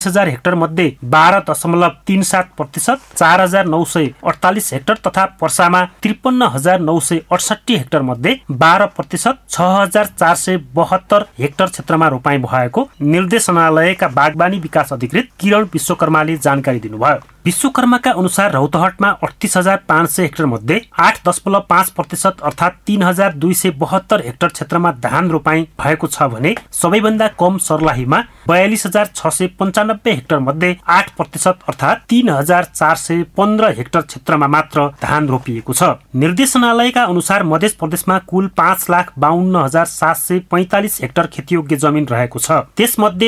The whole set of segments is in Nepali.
हजार हेक्टर मध्ये 12.37%, 4,948 हेक्टर तथा पर्सामा 53,968 हेक्टर मध्ये 12%, 6,472 हेक्टर क्षेत्रमा रोपाई भएको निर्देशनालयका बागवानी विकास अधिकृत किरण विश्वकर्माले जानकारी दिनुभयो। विश्वकर्माका अनुसार रौतहटमा 38,500 हेक्टर मध्ये 8.5% अर्थात् 3,272 हेक्टर क्षेत्रमा धान रोपाई भएको छ भने सबैभन्दा कम सर्लाहीमा 42,695 हेक्टर मध्ये 8% अर्थात् 3,415 हेक्टर क्षेत्रमा मात्र धान रोपिएको छ। निर्देशनालयका अनुसार मध्य प्रदेशमा कुल 5,52,745 हेक्टर खेतीयोग्य जमिन रहेको छ। त्यसमध्ये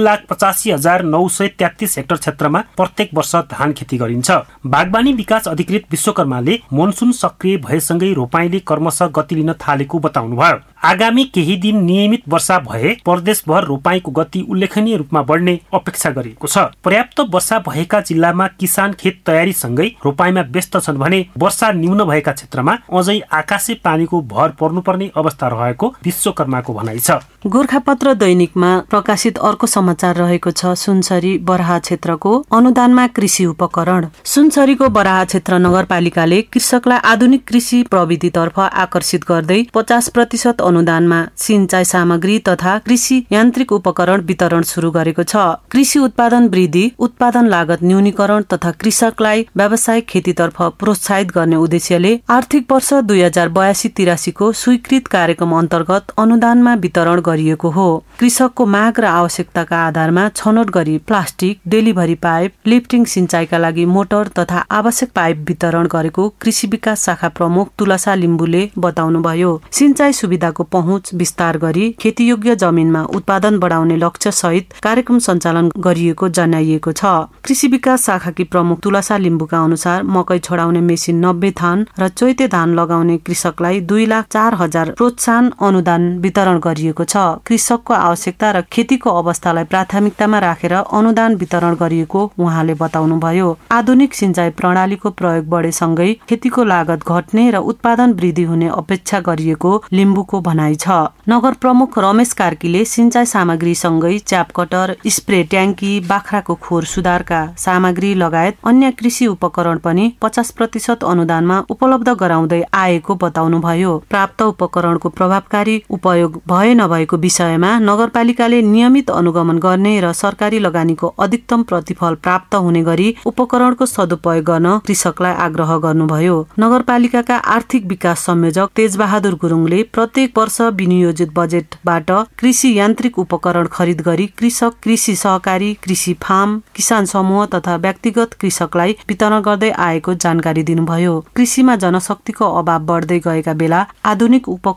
3,85,933 हेक्टर क्षेत्रमा प्रत्येक वर्ष धान खेती गरिन्छ। बागवानी विकास अधिकृत विश्वकर्माले मनसुन सक्रिय भएसँगै रोपाईले क्रमशः गति लिन थालेको बताउनुभयो। आगामी केही दिन नियमित वर्षा भए प्रदेशभर रोपाईको गति उल्लेखनीय रूपमा बढ्ने अपेक्षा गरिएको छ। पर्याप्त वर्षा भएका जिल्लामा किसान खेत तयारीसँगै रोपाईमा व्यस्त छन् भने वर्षा न्यून भएका क्षेत्रमा अझै आकाशे पानीको भर पर्नुपर्ने अवस्था रहेको विश्वकर्माको भनाइ छ। गोरखापत्र दैनिकमा प्रकाशित अर्को समाचार रहेको छ। सुनसरी बराहा क्षेत्रको अनुदानमा कृषि उपकरण। सुनसरीको बराहा क्षेत्र नगरपालिकाले कृषकलाई आधुनिक कृषि प्रविधितर्फ आकर्षित गर्दै 50% अनुदानमा सिंचाई सामग्री तथा कृषि यान्त्रिक उपकरण वितरण शुरू गरेको छ। कृषि उत्पादन वृद्धि, उत्पादन लागत न्यूनीकरण तथा कृषकलाई व्यावसायिक खेतीतर्फ प्रोत्साहित गर्ने उद्देश्यले आर्थिक वर्ष 2082-83 को स्वीकृत कार्यक्रम अन्तर्गत अनुदानमा वितरण गरिएको हो। कृषकको माग र आवश्यकताका आधारमा छनौट गरी प्लास्टिक, डेलिभरी पाइप, लिफ्टिङ सिंचाइका लागि मोटर तथा आवश्यक पाइप वितरण गरेको कृषि विकास शाखा प्रमुख तुलसा लिम्बुले बताउनुभयो। सिंचाई सुविधाको पहुँच विस्तार गरी खेतीयोग्य जमिनमा उत्पादन बढाउने लक्ष्य सहित कार्यक्रम सञ्चालन गरिएको जनाइएको छ। कृषि विकास शाखाकी प्रमुख तुलसा लिम्बुका अनुसार मकै छोडाउने मेसिन 90 थान र चोइते धान लगाउने कृषकलाई 2,04,000 प्रोत्साहन अनुदान वितरण गरिएको छ। कृषकको आवश्यकता र खेतीको अवस्थालाई प्राथमिकतामा राखेर अनुदान वितरण गरिएको उहाँले बताउनुभयो। आधुनिक सिंचाई प्रणालीको प्रयोग बढेसँगै खेतीको लागत घट्ने र उत्पादन वृद्धि हुने अपेक्षा गरिएको लिम्बुको भनाइ छ। नगर प्रमुख रमेश कार्कीले सिंचाई सामग्री सँगै च्यापकटर, स्प्रे ट्याङ्की, बाख्राको खोर सुधारका सामग्री लगायत अन्य कृषि उपकरण पनि 50% अनुदानमा उपलब्ध गराउँदै आएको बताउनुभयो। प्राप्त उपकरणको प्रभावकारी उपयोग भए नभएको विषयमा नगरपालिकाले नियमित अनुगमन गर्ने र सरकारी लगानीको अधिकतम प्रतिफल प्राप्त हुने गरी उपकरणको सदुपयोग गर्न कृषकलाई आग्रह गर्नुभयो। नगरपालिकाका आर्थिक विकास संयोजक तेजबहादुर गुरुङले प्रत्येक वर्ष विनियोजित बजेटबाट कृषि यान्त्रिक उपकरण खरिद गरी कृषक, कृषि सहकारी, कृषि फार्म, किसान समूह तथा व्यक्तिगत कृषकलाई वितरण गर्दै आएको जानकारी दिनुभयो। कृषिमा जनशक्तिको अभाव बढ्दै गएका बेला आधुनिक